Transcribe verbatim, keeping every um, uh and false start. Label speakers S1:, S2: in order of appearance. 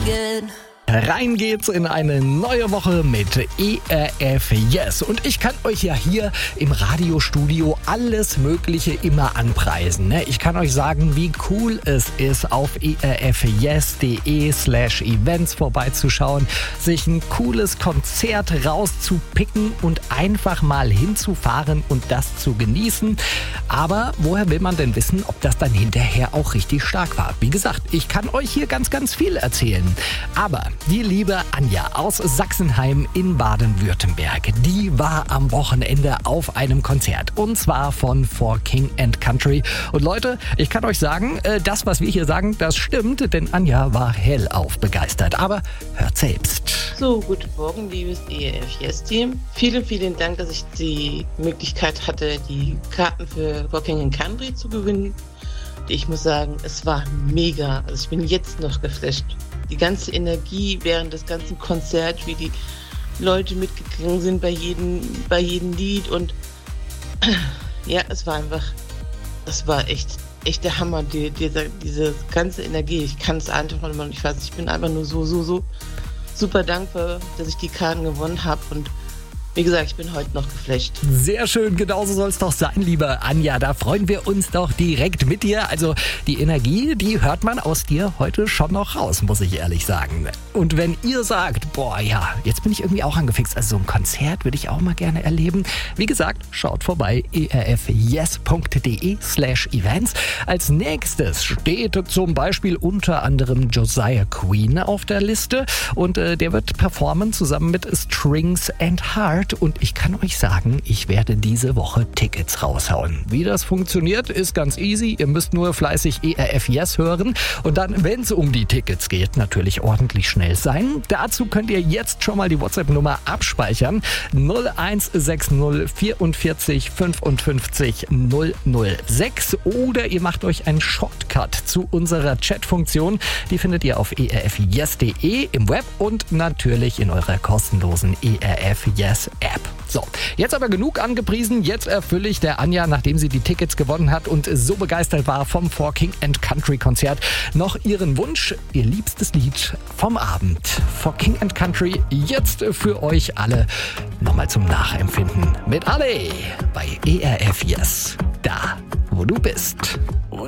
S1: again.
S2: Rein geht's in eine neue Woche mit E R F Yes. Und ich kann euch ja hier im Radiostudio alles Mögliche immer anpreisen. Ne? Ich kann euch sagen, wie cool es ist, auf erfyes.de slash events vorbeizuschauen, sich ein cooles Konzert rauszupicken und einfach mal hinzufahren und das zu genießen. Aber woher will man denn wissen, ob das dann hinterher auch richtig stark war? Wie gesagt, ich kann euch hier ganz, ganz viel erzählen. Aber die liebe Anja aus Sachsenheim in Baden-Württemberg, die war am Wochenende auf einem Konzert. Und zwar von For King and Country. Und Leute, ich kann euch sagen, das, was wir hier sagen, das stimmt, denn Anja war hellauf begeistert. Aber hört selbst.
S3: So, guten Morgen, liebes E R F Yes-Team. Vielen, vielen Dank, dass ich die Möglichkeit hatte, die Karten für For King and Country zu gewinnen. Ich muss sagen, es war mega. Also ich bin jetzt noch geflasht. Die ganze Energie während des ganzen Konzerts, wie die Leute mitgegangen sind bei jedem, bei jedem Lied und ja, es war einfach, es war echt, echt der Hammer, die, diese, diese ganze Energie. Ich kann es einfach noch nicht fassen. Ich bin einfach nur so, so, so super dankbar, dass ich die Karten gewonnen habe und wie gesagt, ich bin heute noch geflasht.
S2: Sehr schön, genauso soll es doch sein, liebe Anja. Da freuen wir uns doch direkt mit dir. Also die Energie, die hört man aus dir heute schon noch raus, muss ich ehrlich sagen. Und wenn ihr sagt, boah ja, jetzt bin ich irgendwie auch angefixt, also so ein Konzert würde ich auch mal gerne erleben. Wie gesagt, schaut vorbei, erfyes.de slash events. Als nächstes steht zum Beispiel unter anderem Josiah Queen auf der Liste und äh, der wird performen zusammen mit Strings and Heart. Und ich kann euch sagen, ich werde diese Woche Tickets raushauen. Wie das funktioniert, ist ganz easy. Ihr müsst nur fleißig E R F Yes hören und dann, wenn es um die Tickets geht, natürlich ordentlich schnell sein. Dazu könnt ihr jetzt schon mal die WhatsApp-Nummer abspeichern. null eins sechs null vierundvierzig fünfundfünfzig null null sechs oder ihr macht euch einen Shortcut zu unserer Chat-Funktion. Die findet ihr auf erfyes punkt de im Web und natürlich in eurer kostenlosen E R F Yes App. So, jetzt aber genug angepriesen. Jetzt erfülle ich der Anja, nachdem sie die Tickets gewonnen hat und so begeistert war vom For King and Country Konzert, noch ihren Wunsch, ihr liebstes Lied vom Abend. For King and Country jetzt für euch alle nochmal zum Nachempfinden mit alle bei E R F Yes. Da, wo du bist.